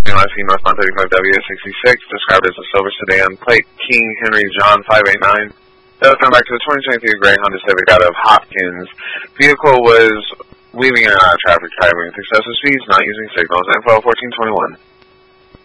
Last northbound 35W66, described as a silver sedan, plate King Henry John 589. That was going back to the 2023 gray Honda Civic out of Hopkins. Vehicle was weaving in and out of traffic, driving with excessive speeds, not using signals. Info 1421.